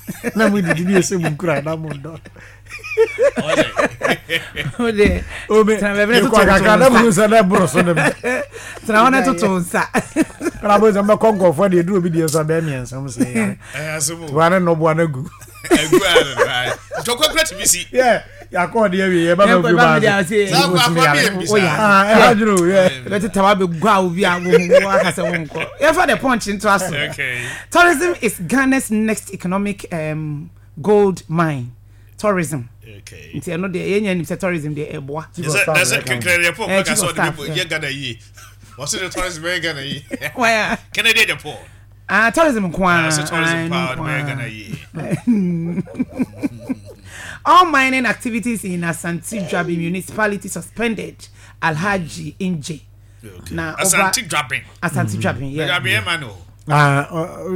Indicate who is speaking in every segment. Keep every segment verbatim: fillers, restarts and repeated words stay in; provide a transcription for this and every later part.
Speaker 1: Na mu didi bi ese mu kura na mu ndo.
Speaker 2: Ode.
Speaker 1: Obe. Ko kaka na mu sa na bro so na.
Speaker 2: Tra wana to to nsa.
Speaker 1: Kra bo zamba konko for de duro bi de so ba mi ensam se.
Speaker 3: Eh asemu.
Speaker 1: Wana no bo anagu.
Speaker 3: Egu ara. To ko kwet bi si.
Speaker 1: Yeah. Ya ko de wi e ba ba bi ba.
Speaker 3: Za ko akwa bi
Speaker 2: Oh yeah.
Speaker 1: Ah, ajuru, yeah.
Speaker 2: Let it tawa be gwa obi awo aka se wonko. E for the punch into us.
Speaker 3: Okay.
Speaker 2: Tourism is Ghana's next economic um gold mine. Tourism.
Speaker 3: Okay.
Speaker 2: Nti eno de yenya ni se tourism de eboa.
Speaker 3: That's a clear report because so the people ye Ghana yi. What's the tourism be Ghana yi?
Speaker 2: Why?
Speaker 3: Canada report.
Speaker 2: Ah, tourism kwa.
Speaker 3: That's tourism power be Ghana yi.
Speaker 2: All mining activities in Asante Dwabi municipality suspended. Alhaji Inje.
Speaker 3: Okay.
Speaker 2: Na
Speaker 3: Asante Dwabi.
Speaker 2: Asante Dwabi, yeah.
Speaker 3: Dwabi emano.
Speaker 1: Ah,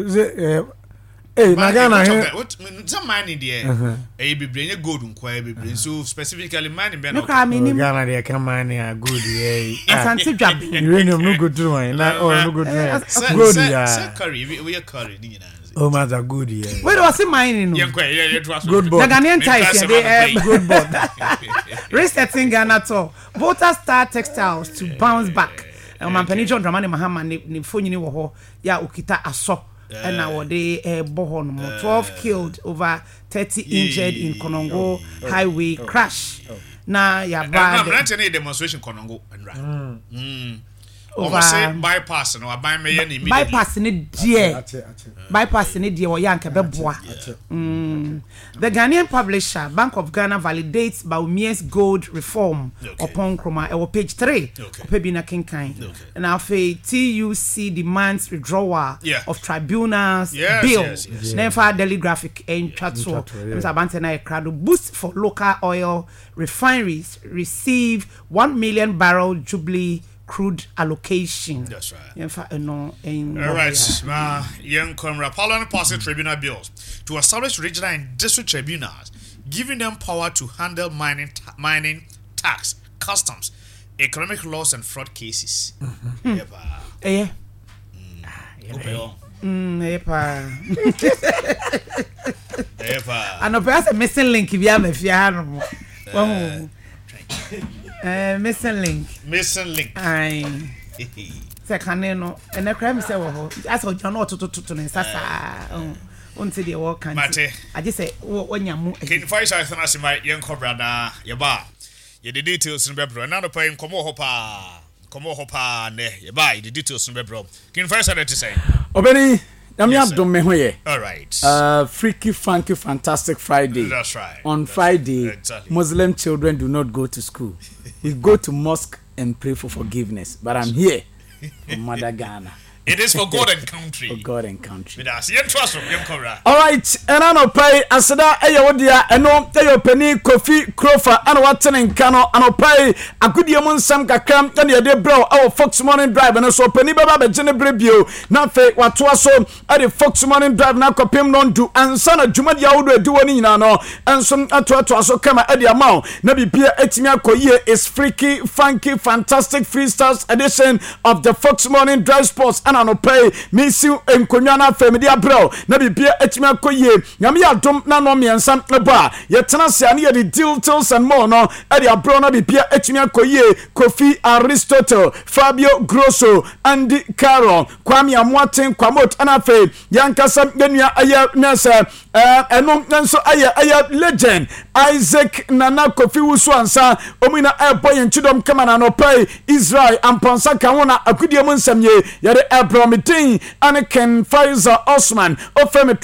Speaker 1: eh na Ghana here.
Speaker 3: What some mining there. Eh bebre gold nkwa bebre. So specifically mining be
Speaker 2: no.
Speaker 1: Ghana there can mine a good yeah.
Speaker 2: Asante Dwabi.
Speaker 1: Uranium no good to one. Na oh no good.
Speaker 3: Good yeah. Say curry we curry ni na.
Speaker 1: Oh my god, good yeah.
Speaker 2: Where was it mining?
Speaker 1: Good board.
Speaker 2: The Ghanaian ties they good board. Resetting Ghana to Volta Star Textiles to bounce back. Um, Mampani John Dramani Mahama ni ni phone ni wo ho ya okita aso and now they eh boho no twelve killed over thirty injured in Konongo highway crash. Na ya ba.
Speaker 3: Na na demonstration Konongo nra. Mm. Over say bypass no aban me ye ni immediately.
Speaker 2: Bypass ni die. Bypass ni die wo yanka beboa. Mm. The Ghanaian publisher Bank of Ghana validates Baumia's gold reform okay. upon Kroma e page three.
Speaker 3: Okay.
Speaker 2: Ope na kinkan. And now T U C demands withdrawal
Speaker 3: yeah.
Speaker 2: of tribunals
Speaker 3: yes,
Speaker 2: bill.
Speaker 3: Yes, yes.
Speaker 2: Then for Daily Graphic and Chatso. Mr. Bantena Ekrado boost for local oil refineries receive one million barrel Jubilee crude allocation.
Speaker 3: That's right.
Speaker 2: In fact, no. In
Speaker 3: all right, ma young Conrad Parliament passed tribunal bills to establish regional and district tribunals, giving them power to handle mining, ta- mining, tax, customs, economic loss, and fraud cases.
Speaker 2: Mm-hmm. Yeah.
Speaker 3: Mm.
Speaker 2: Mm,
Speaker 3: Epa.
Speaker 2: And perhaps a missing link if you have a fiano. Oh. Uh, missing link.
Speaker 3: Missing link.
Speaker 2: Aye. Say caneno. And the crime say wo. As o John to to to ne sasa. Oh. Until the work can.
Speaker 3: Mate.
Speaker 2: I just say when you
Speaker 3: King Fight I think as my young cobra na ya ba. Ye the details in bebro. Na no pay komo hopa. Komo hopa ne. Ya ba the details in bebro. King Fight I to say.
Speaker 1: Obeni I'm yes, done me here.
Speaker 3: All right.
Speaker 1: Uh, freaky, funky, fantastic Friday.
Speaker 3: That's right.
Speaker 1: On
Speaker 3: That's
Speaker 1: Friday,
Speaker 3: right. Exactly.
Speaker 1: Muslim children do not go to school. We go to mosque and pray for forgiveness. But I'm here for Mother Ghana.
Speaker 3: It is for God and country.
Speaker 1: For God and country.
Speaker 3: All
Speaker 1: right, and I know pay Asada Ayodia and no Tayo Penny Kofi Krofa and Watson and Cano and pay a good yamun Sam Kakam and your dear bro our Fox Morning Drive and so Penny Baba Jenny Brebio Nafe Watuaso at the Fox Morning Drive now Kopim non do and son of Jumad Yaudu do any no and some Atuaso Kama at the amount Nabi Pia Etimia Koye is freaky, funky, fantastic freestyles edition of the Fox Morning Drive Sports and no pay me si enkonwa na family abro na bibia etima koye nyame adom na no miensam eba ye tena se ane ye details and more no e dia abro na bibia etima koye Kofi Aristotle Fabio Grosso Andy Carol Kwame Amwaten Kwamot anafe yankasa yenua aye nesa eh eno nso aye aye legend Isaac Nana Kofi Wusu ansa omina e boy enchidom kama na no pay Israel amponsa kanwona akudie mu nsamye ye de Promiting and Ken Pfizer Osman of